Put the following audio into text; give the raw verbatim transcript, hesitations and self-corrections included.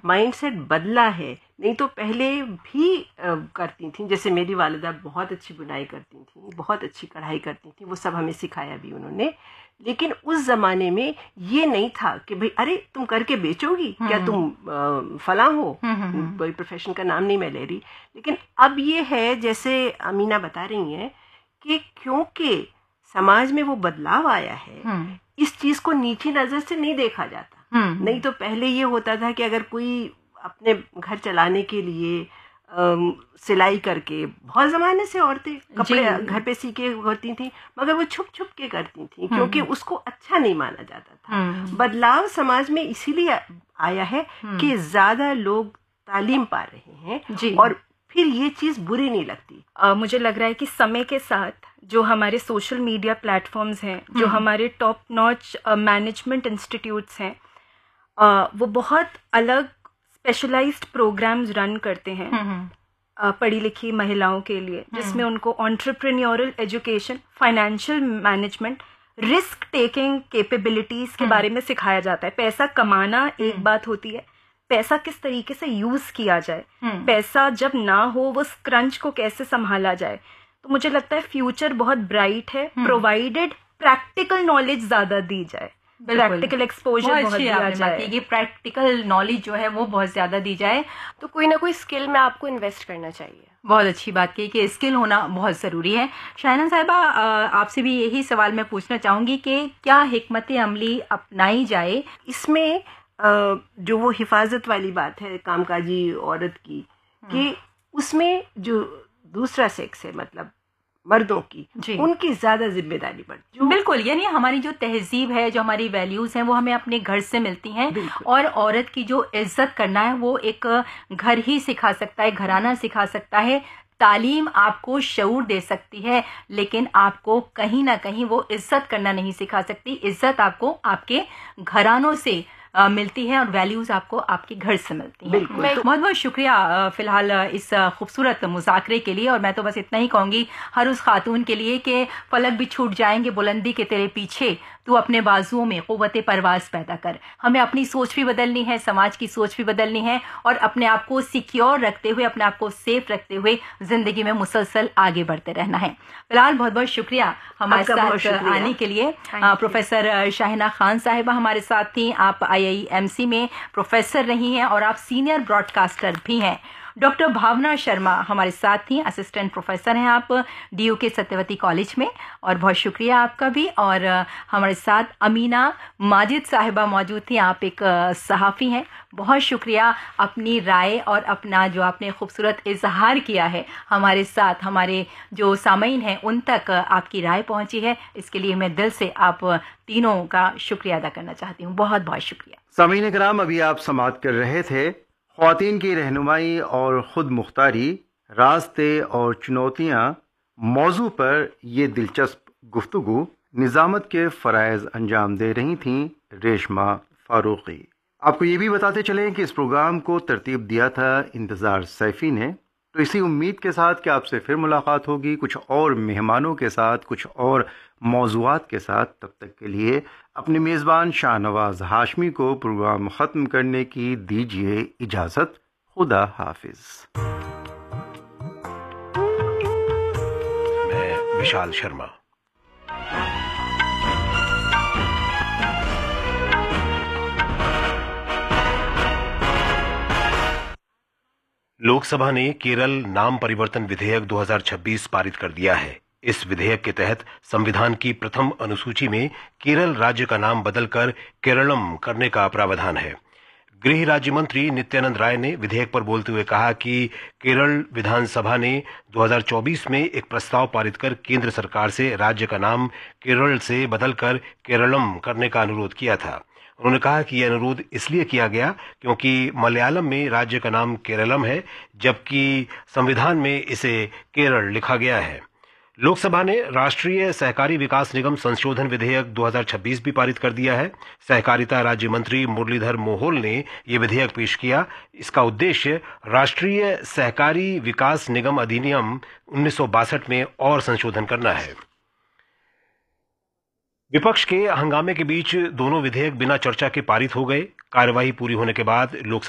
Mindset बदला है। नहीं तो पहले भी आ, करती थी, जैसे मेरी वालिदा बहुत अच्छी बुनाई करती थी, बहुत अच्छी कढ़ाई करती थी, वो सब हमें सिखाया भी उन्होंने। लेकिन उस ज़माने में ये नहीं था कि भाई अरे तुम करके बेचोगी क्या, तुम आ, फला हो, कोई प्रोफेशन का नाम नहीं मैं ले रही। लेकिन अब ये है, जैसे अमीना बता रही हैं, कि क्योंकि समाज में वो बदलाव आया है, इस चीज़ को नीची नज़र से नहीं देखा जाता। नहीं तो पहले ये होता था कि अगर कोई अपने घर चलाने के लिए सिलाई करके, बहुत ज़माने से औरतें कपड़े घर पे सी के करती थी, मगर वो छुप छुप के करती थी क्योंकि उसको अच्छा नहीं माना जाता था। बदलाव समाज में इसीलिए आया है कि ज़्यादा लोग तालीम पा रहे हैं और फिर ये चीज़ बुरी नहीं लगती। uh, मुझे लग रहा है कि समय के साथ जो हमारे सोशल मीडिया प्लेटफॉर्म्स हैं, जो हमारे टॉप नॉच मैनेजमेंट इंस्टीट्यूट्स हैं, uh, वो बहुत अलग स्पेशलाइज्ड प्रोग्राम्स रन करते हैं uh, पढ़ी लिखी महिलाओं के लिए, जिसमें उनको entrepreneurial education, financial management, risk taking capabilities के बारे में सिखाया जाता है। पैसा कमाना एक बात होती है, पैसा किस तरीके से यूज किया जाए, पैसा जब ना हो वो स्क्रंच को कैसे संभाला जाए। तो मुझे लगता है फ्यूचर बहुत ब्राइट है, प्रोवाइडेड प्रैक्टिकल नॉलेज ज्यादा दी जाए, प्रैक्टिकल एक्सपोजर बहुत दिया जाए, ये प्रैक्टिकल नॉलेज जो है वो बहुत ज्यादा दी जाए। तो कोई ना कोई स्किल में आपको इन्वेस्ट करना चाहिए। बहुत अच्छी बात की कि स्किल होना बहुत ज़रूरी है। शाइना साहिबा, आपसे भी यही सवाल मैं पूछना चाहूँगी कि क्या हिकमत अमली अपनाई जाए इसमें? जो वो हिफाजत वाली बात है कामकाजी औरत की, कि उसमें जो दूसरा सेक्स है, मतलब मर्दों की, उनकी ज्यादा जिम्मेदारी बढ़ती है। बिल्कुल, यानी हमारी जो तहजीब है, जो हमारी वैल्यूज हैं, वो हमें अपने घर से मिलती हैं, और औरत की जो इज्जत करना है वो एक घर ही सिखा सकता है, घराना सिखा सकता है। तालीम आपको शऊर दे सकती है, लेकिन आपको कहीं ना कहीं वो इज्जत करना नहीं सिखा सकती। इज्जत आपको आपके घरानों से आ, मिलती है और वैल्यूज आपको आपके घर से मिलती हैं। तो बहुत बहुत शुक्रिया फिलहाल इस खूबसूरत मुज़ाकरे के लिए। और मैं तो बस इतना ही कहूँगी हर उस खातून के लिए कि फलक भी छूट जाएंगे बुलंदी के तेरे पीछे, तू अपने बाजुओं में क़ुव्वत परवाज़ पैदा कर। हमें अपनी सोच भी बदलनी है, समाज की सोच भी बदलनी है, और अपने आप को सिक्योर रखते हुए, अपने आप को सेफ रखते हुए ज़िंदगी में मुसलसल आगे बढ़ते रहना है। फिलहाल बहुत बहुत शुक्रिया हमारे साथ आने के लिए। प्रोफेसर शाहिना खान साहिबा हमारे साथ थी। आप आई आई एम सी में प्रोफेसर रही हैं और आप सीनियर ब्रॉडकास्टर भी हैं। डॉक्टर भावना शर्मा हमारे साथ थी, असिस्टेंट प्रोफेसर हैं आप डी यू के सत्यवती कॉलेज में, और बहुत शुक्रिया आपका भी। और हमारे साथ अमीना माजिद साहिबा मौजूद थी, आप एक सहाफ़ी हैं। बहुत शुक्रिया अपनी राय और अपना जो आपने खूबसूरत इजहार किया है हमारे साथ, हमारे जो सामईन हैं उन तक आपकी राय पहुंची है, इसके लिए मैं दिल से आप तीनों का शुक्रिया अदा करना चाहती हूँ। बहुत बहुत शुक्रिया। सामीन कराम, अभी आप समाअत कर रहे थे ख्वातीन की रहनुमाई और ख़ुद मुख्तारी, रास्ते और चुनौतियाँ मौजू पर ये दिलचस्प गुफ्तगू निज़ामत के फ़राइज़ अंजाम दे रही थीं रेशमा फ़ारूक़ी। आपको ये भी बताते चलें कि इस प्रोग्राम को तरतीब दिया था इंतज़ार सैफ़ी ने। तो इसी उम्मीद के साथ कि आपसे फिर मुलाकात होगी कुछ और मेहमानों के साथ, कुछ और मौज़ूआत के साथ। तब तक के लिए अपने मेज़बान शाहनवाज़ हाशमी को प्रोग्राम ख़त्म करने की दीजिए इजाज़त। खुदा हाफिज़। मैं विशाल शर्मा। लोकसभा ने केरल नाम परिवर्तन विधेयक दो हज़ार छब्बीस पारित कर दिया है। इस विधेयक के तहत संविधान की प्रथम अनुसूची में केरल राज्य का नाम बदलकर केरलम करने का प्रावधान है। गृह राज्य मंत्री नित्यानंद राय ने विधेयक पर बोलते हुए कहा कि केरल विधानसभा ने दो हज़ार चौबीस में एक प्रस्ताव पारित कर केंद्र सरकार से राज्य का नाम केरल से बदलकर केरलम करने का अनुरोध किया था। उन्होंने कहा कि यह अनुरोध इसलिए किया गया क्योंकि मलयालम में राज्य का नाम केरलम है, जबकि संविधान में इसे केरल लिखा गया है। लोकसभा ने राष्ट्रीय सहकारी विकास निगम संशोधन विधेयक दो हज़ार छब्बीस भी पारित कर दिया है। सहकारिता राज्य मंत्री मुरलीधर मोहोल ने यह विधेयक पेश किया। इसका उद्देश्य राष्ट्रीय सहकारी विकास निगम अधिनियम उन्नीस सौ बासठ में और संशोधन करना है। विपक्ष के हंगामे के बीच दोनों विधेयक बिना चर्चा के पारित हो गए। कार्यवाही पूरी होने के बाद लोकसभा